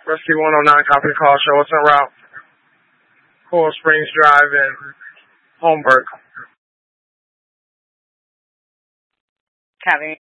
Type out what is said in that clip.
Rescue 109, copy the call. Show us en route. Coral Springs Drive in Holmberg. Copy.